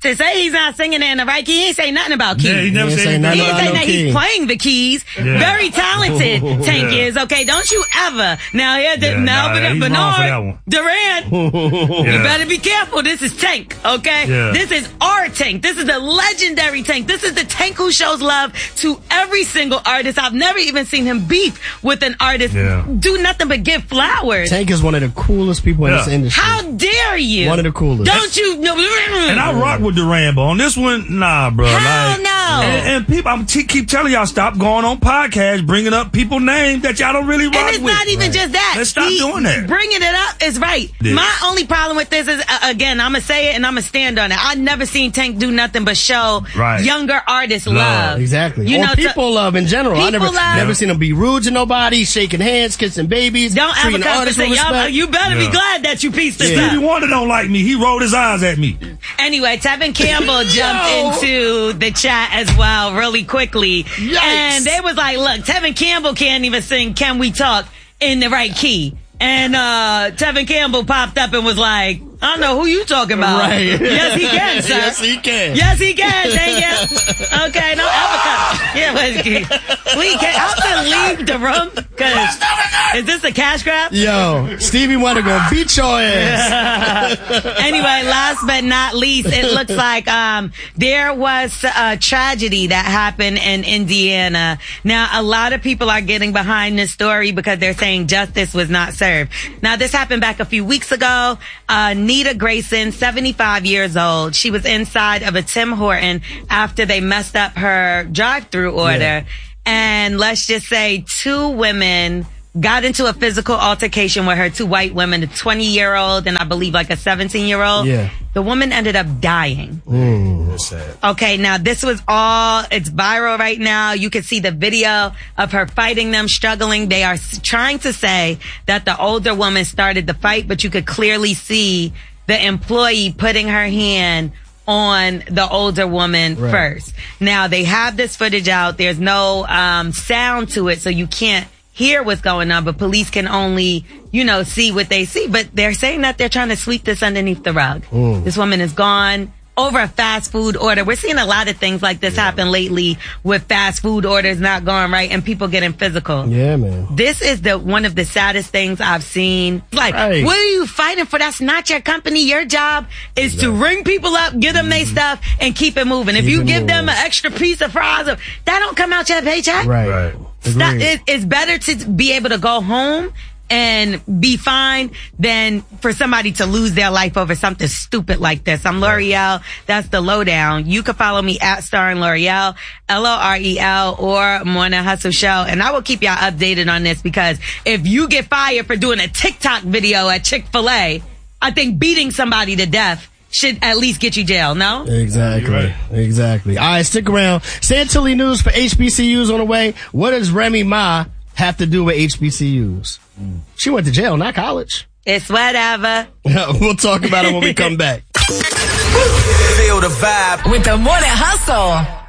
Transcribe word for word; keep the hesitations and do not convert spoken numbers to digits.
to say he's not singing it in the right key. He ain't say nothing about keys. Yeah, he never he said say nothing He ain't about say no that key. he's playing the keys. Yeah. Very talented, Tank Yeah. is. Okay, don't you ever. Now, here, the, Yeah, now, nah, but, he's Bernard, wrong for that one. Durant, Yeah. you better be careful. This is Tank, okay? Yeah. This is our Tank. This is the legendary Tank. This is the Tank who shows love to every single artist. I've never even seen him beef with an artist. Yeah. Do nothing but give flowers. Tank is one of the coolest people in Yeah. this industry. How dare you? One of the coolest. Don't you know? And I rock with Duran, but on this one, nah, bro. Hell like, no. And, and people, I'm t- keep telling y'all, stop going on podcasts, bringing up people names that y'all don't really rock with. And it's not even just that. Let's stop He- doing that. Bringing it up is right. Yeah. My only problem with this is, uh, again, I'm going to say it and I'm going to stand on it. I've never seen Tank do nothing but show Right. younger artists Love. love. Exactly. You or know, people to- love in general. I People never love. never seen them be rude to nobody, shaking hands, kissing babies. Don't ever treating come and artists say, with y'all, respect. you better Yeah. be glad that you pieced this Stevie up. Wonder don't like me. He rolled his eyes at me. Anyway, Tevin Campbell jumped into the chat as well really quickly. And they was like, look, Tevin Campbell can't even sing Can We Talk in the right key. And uh Tevin Campbell popped up and was like, I don't know who you talking about. Right. Yes, he can, sir. Yes, he can. Yes, he can. Thank you. Okay, no ever come. Yeah, but please, can I have to leave the room? Cause is this a cash grab? Yo, Stevie Wonder gonna beat your ass. Anyway, last but not least, it looks like um there was a tragedy that happened in Indiana. Now, a lot of people are getting behind this story because they're saying justice was not served. Now, this happened back a few weeks ago. Uh, Nita Grayson, seventy-five years old. She was inside of a Tim Horton after they messed up her drive-through order. Yeah. And let's just say two women got into a physical altercation with her, two white women, a twenty-year-old and I believe like a seventeen-year-old. Yeah. The woman ended up dying. Mm, that's sad. Okay, now this was all, it's viral right now. You can see the video of her fighting them, struggling. They are s- trying to say that the older woman started the fight, but you could clearly see the employee putting her hand on the older woman Right. first. Now they have this footage out. There's no um, sound to it, so you can't hear what's going on, but police can only, you know, see what they see. But they're saying that they're trying to sweep this underneath the rug. Mm. This woman is gone over a fast food order. We're seeing a lot of things like this happen lately with fast food orders not going right and people getting physical. Yeah, man. This is the one of the saddest things I've seen. Like, Right. what are you fighting for? That's not your company. Your job is to ring people up, give them their stuff, and keep it moving. If Keep you it give them moving. an extra piece of fries, that don't come out your paycheck. Right. Right. Stop. Agreed. It, it's better to be able to go home and be fine than for somebody to lose their life over something stupid like this. I'm L'Oreal. That's the lowdown. You can follow me at Star and L'Oreal, L O R E L, or Morning Hustle Show. And I will keep y'all updated on this because if you get fired for doing a TikTok video at Chick-fil-A, I think beating somebody to death should at least get you jail, no? Exactly. Right. Exactly. All right, stick around. Santilli News for H B C Us on the way. What does Remy Ma have to do with H B C Us? She went to jail, not college. It's whatever. We'll talk about it when we come back. Feel the vibe with the Morning Hustle.